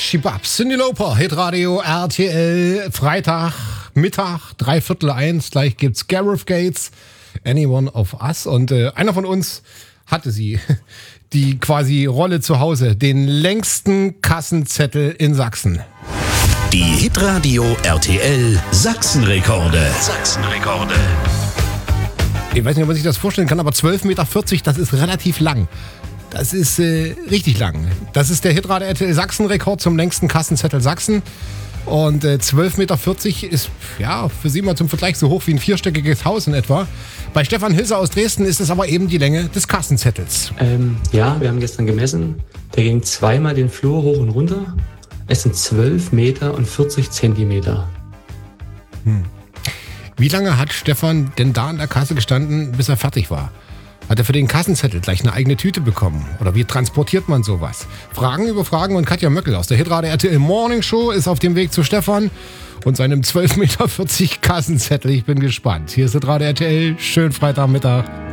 Shibab, Cyndi Lauper, Hitradio RTL, Freitag, Mittag, 1:45, gleich gibt's Gareth Gates, Anyone of Us. Und einer von uns hatte sie, die quasi Rolle zu Hause, den längsten Kassenzettel in Sachsen. Die Hitradio RTL Sachsenrekorde. Ich weiß nicht, ob man sich das vorstellen kann, aber 12,40 Meter, das ist relativ lang. Das ist richtig lang. Das ist der Hitradio RTL Sachsenrekord zum längsten Kassenzettel Sachsen. Und 12,40 Meter ist, ja, für Sie mal zum Vergleich so hoch wie ein vierstöckiges Haus in etwa. Bei Stefan Hilser aus Dresden ist es aber eben die Länge des Kassenzettels. Ja, wir haben gestern gemessen. Der ging zweimal den Flur hoch und runter. Es sind 12,40 Meter. Wie lange hat Stefan denn da an der Kasse gestanden, bis er fertig war? Hat er für den Kassenzettel gleich eine eigene Tüte bekommen? Oder wie transportiert man sowas? Fragen über Fragen und Katja Möckel aus der Hitradio RTL Morning Show ist auf dem Weg zu Stefan und seinem 12,40 Meter Kassenzettel. Ich bin gespannt. Hier ist Hitradio RTL. Schönen Freitagmittag.